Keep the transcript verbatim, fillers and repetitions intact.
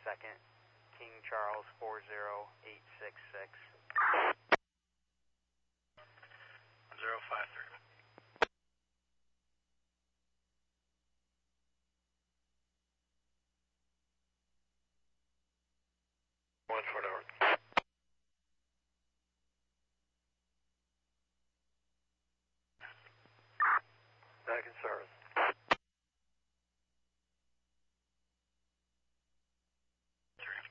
second, King Charles four zero eight six six. zero five three. One four hour.